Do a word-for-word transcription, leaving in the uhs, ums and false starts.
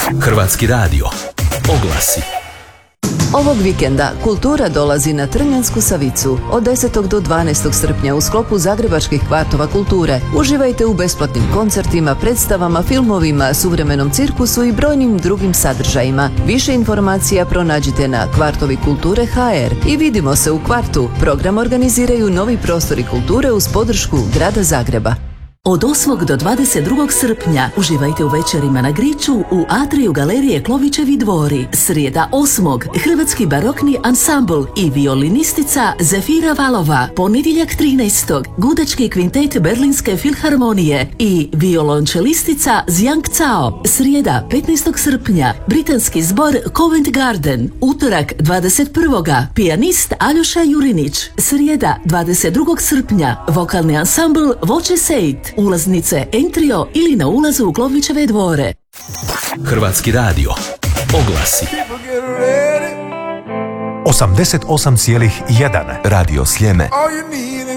Hrvatski radio. Oglasi. Ovog vikenda kultura dolazi na Trnjansku Savicu od desetog do dvanaestog srpnja u sklopu Zagrebačkih kvartova kulture. Uživajte u besplatnim koncertima, predstavama, filmovima, suvremenom cirkusu i brojnim drugim sadržajima. Više informacija pronađite na kvartovi kulture tačka ha er i vidimo se u kvartu. Program organiziraju Novi prostori kulture uz podršku Grada Zagreba. Od osmog do dvadeset drugog srpnja uživajte u večerima na Griču u atriju galerije Klovićevi dvori. Srijeda osmog Hrvatski barokni ansambl i violinistica Zefira Valova. Ponedjeljak trinaestog Gudački kvintet Berlinske filharmonije i violončelistica Zjang Cao. Srijeda petnaestog srpnja Britanski zbor Covent Garden. Utorak dvadeset prvog pijanist Aljoša Jurinić. Srijeda dvadeset drugog srpnja vokalni ansambl Voće Sejt. Ulaznice Entrio ili na ulazu u Klovićeve dvore. Hrvatski radio. Oglasi. osamdeset osam zarez jedan Radio Sljeme.